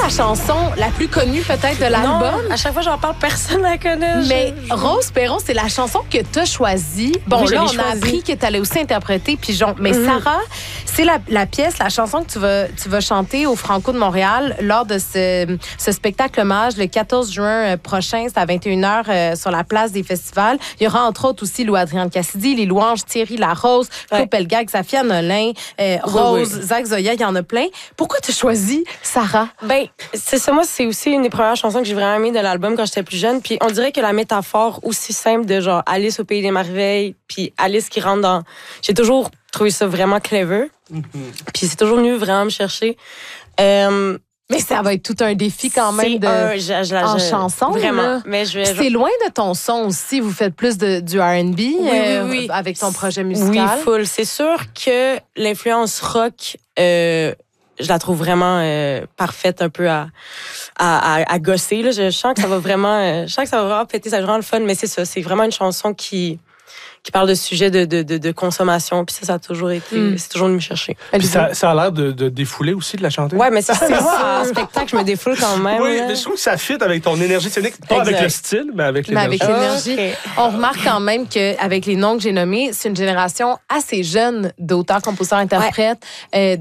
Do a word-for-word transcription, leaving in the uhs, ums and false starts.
la chanson la plus connue peut-être de l'album. Non, à chaque fois que j'en parle, personne la connaît. Mais je... Rose Perron, c'est la chanson que tu as choisie. Bon, oui, là, on choisi. a appris que tu allais aussi interpréter Pigeon. Mais Mm-hmm. Sarah, c'est la, la pièce, la chanson que tu vas, tu vas chanter au Franco de Montréal lors de ce, ce spectacle hommage le quatorze juin prochain. C'est à vingt et une heures euh, sur la place des festivals. Il y aura entre autres aussi Lou-Adrienne Cassidy, Les Louanges, Thierry Larose, Claude ouais. Pelgag, Safia Nolin, euh, Rose, oui, oui. Zach Zoya, il y en a plein. Pourquoi tu as choisi Sarah? Ben, c'est ça. Moi, c'est aussi une des premières chansons que j'ai vraiment aimées de l'album quand j'étais plus jeune. Puis on dirait que la métaphore aussi simple de genre Alice au Pays des Merveilles, puis Alice qui rentre dans... J'ai toujours trouvé ça vraiment clever. Mm-hmm. Puis c'est toujours venu vraiment me chercher. Euh, Mais ça va être tout un défi quand même de, un, je, je, en je, chanson. Vraiment. Là. Mais je, je... C'est loin de ton son aussi. Vous faites plus de, du R and B oui, euh, oui, oui. avec ton projet musical. Oui, full. C'est sûr que l'influence rock... Euh, je la trouve vraiment euh, parfaite un peu à, à, à, à gosser. Là. Je, je sens que ça va vraiment euh, je sens que ça va vraiment péter, ça va vraiment le fun, mais c'est ça, c'est vraiment une chanson qui, qui parle de sujets de, de, de, de consommation, puis ça, ça a toujours été, mm. c'est toujours venu me chercher. Puis ça, ça a l'air de, de défouler aussi, de la chanter. Ouais, mais c'est ça, en spectacle, je me défoule quand même. Oui, là. mais je trouve que ça fit avec ton énergie scénique, pas exact. Avec le style, mais avec l'énergie. Mais avec l'énergie. Okay. On remarque quand même qu'avec les noms que j'ai nommés, c'est une génération assez jeune d'auteurs, compositeurs, interprètes. Ouais. Euh,